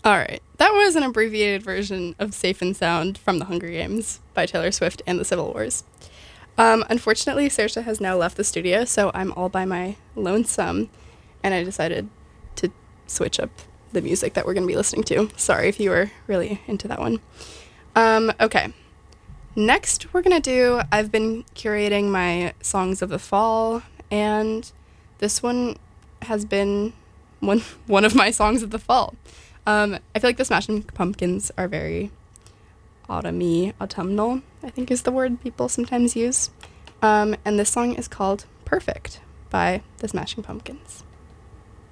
All right. That was an abbreviated version of Safe and Sound from The Hunger Games by Taylor Swift and the Civil Wars. Unfortunately, Saoirse has now left the studio, so I'm all by my lonesome, and I decided to switch up the music that we're going to be listening to. Sorry if you were really into that one. Okay. Next, we're going to do, I've been curating my songs of the fall, and this one has been one of my songs of the fall. I feel like the Smashing Pumpkins are very autumnal, I think is the word people sometimes use. And this song is called Perfect by the Smashing Pumpkins.